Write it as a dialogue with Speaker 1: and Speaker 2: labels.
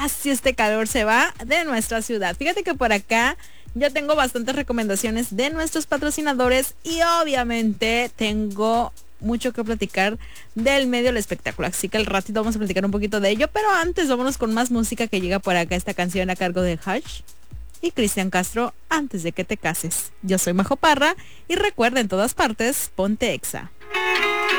Speaker 1: si este calor se va de nuestra ciudad. Fíjate que por acá yo tengo bastantes recomendaciones de nuestros patrocinadores y obviamente tengo mucho que platicar del medio del espectáculo. Así que al ratito vamos a platicar un poquito de ello. Pero antes vámonos con más música que llega por acá. Esta canción a cargo de Hush y Cristian Castro, Antes de que te cases. Yo soy Majo Parra y recuerda, en todas partes, ponte Exa.